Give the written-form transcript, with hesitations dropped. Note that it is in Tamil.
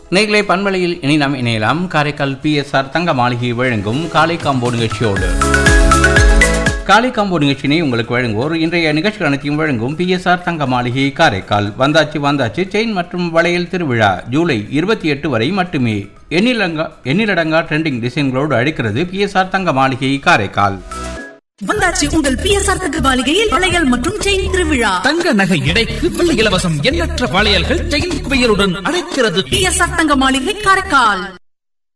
நேயர்களே, பண்பலையில் இனி நாம் இணையலாம். காரைக்கால் PSR தங்க மாளிகை வழங்கும் காலை காம்போ நிகழ்ச்சியோடு. காலை காம்போ நிகழ்ச்சியினை உங்களுக்கு வழங்குவோர் இன்றைய நிகழ்ச்சிகள் அனைத்தையும் வழங்கும் PSR தங்க மாளிகை காரைக்கால். வந்தாச்சு செயின் மற்றும் வளையல் திருவிழா ஜூலை 28 வரை மட்டுமே. எண்ணிலடங்கா ட்ரெண்டிங் டிசைன்களோடு அழைக்கிறது PSR தங்க மாளிகை காரைக்கால். வந்தாச்சு உங்கள் PSR தங்க மாளிகையில் வளையல் மற்றும் செயின் திருவிழா. தங்க நகை எடைக்கு வெள்ளி இலவசம். எண்ணற்ற வளையல்கள் செயின் குவியலுடன் அழைக்கிறது PSR தங்க மாளிகை காரைக்கால்.